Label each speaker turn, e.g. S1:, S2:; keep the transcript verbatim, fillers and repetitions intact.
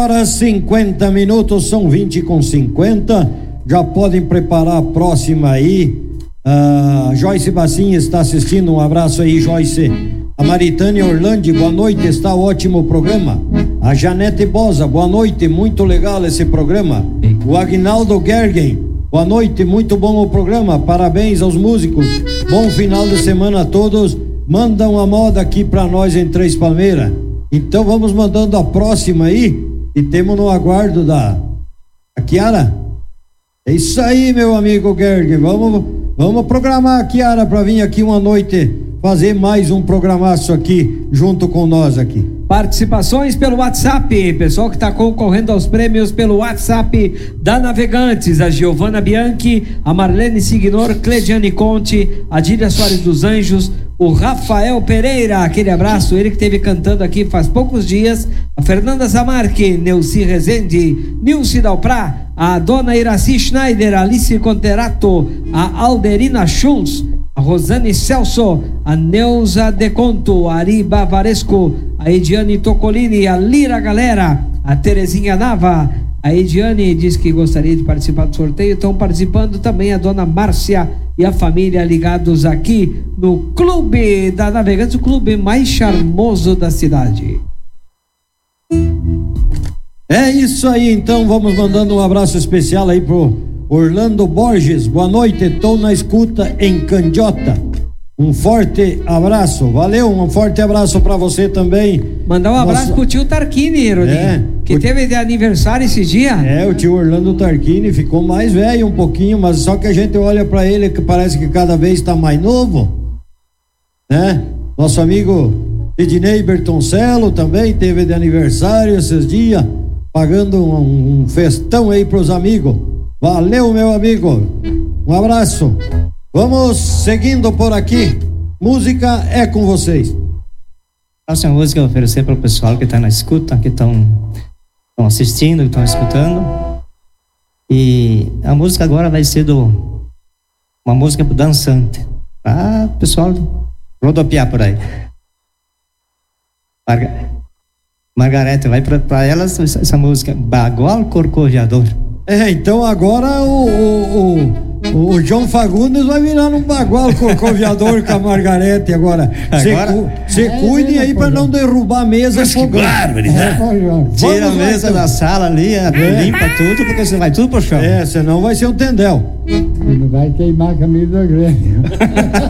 S1: Horas cinquenta minutos, são vinte com cinquenta. Já podem preparar a próxima aí. Uh, Joyce Bassin está assistindo. Um abraço aí, Joyce. A Maritânia Orlandi, boa noite, está ótimo o programa. A Janete Bosa, boa noite, muito legal esse programa. O Agnaldo Gergen, boa noite, muito bom o programa, parabéns aos músicos. Bom final de semana a todos. Manda uma moda aqui pra nós em Três Palmeiras. Então vamos mandando a próxima aí. E temos no aguardo da a Kiara. É isso aí, meu amigo Gerg. Vamos, vamos programar a Kiara para vir aqui uma noite fazer mais um programaço aqui junto com nós aqui.
S2: Participações pelo WhatsApp, pessoal que está concorrendo aos prêmios pelo WhatsApp da Navegantes, a Giovana Bianchi, a Marlene Signor, Clediane Conte, a Dília Soares dos Anjos, o Rafael Pereira, aquele abraço, ele que esteve cantando aqui faz poucos dias, a Fernanda Zamarque, Neuci Rezende, Nilce Dalprá, a dona Iraci Schneider, Alice Conterato, a Alderina Schultz, a Rosane Celso, a Neuza Deconto, a Ari Bavaresco, a Ediane Tocolini, a Lira Galera, a Terezinha Nava, a Ediane diz que gostaria de participar do sorteio, estão participando também a dona Márcia e a família ligados aqui no Clube da Navegantes, o clube mais charmoso da cidade.
S1: É isso aí, então vamos mandando um abraço especial aí pro Orlando Borges, boa noite, estou na escuta em Candiota. Um forte abraço, valeu, um forte abraço pra você também.
S2: Mandar um abraço Nossa... pro tio Tarquini, Herodinho, é, que o... teve de aniversário esse dia.
S1: É, o tio Orlando Tarquini ficou mais velho um pouquinho, mas só que a gente olha pra ele que parece que cada vez tá mais novo, né? Nosso amigo Ednei Bertoncello também teve de aniversário esses dias, pagando um, um festão aí pros amigos. Valeu, meu amigo, um abraço. Vamos seguindo por aqui. Música é com vocês.
S3: Essa música eu oferecer para o pessoal que está na escuta, que estão assistindo, que estão escutando. E a música agora vai ser do uma música dançante. Ah, pessoal, rodopiar por aí. Marga, Margarete, vai para elas essa música, Bagual Corcoviador.
S1: É, então agora o, o, o, o João Fagundes vai virar um bagual corcoviador com a Margarete agora. Você cu, cuide aí pra não derrubar a mesa.
S4: Mas que bárbaro, né?
S3: É. Tira a mesa então da sala ali, é. limpa tudo, porque você vai tudo pro chão.
S1: É, senão vai ser um tendel.
S5: Não vai queimar a camisa do Grêmio.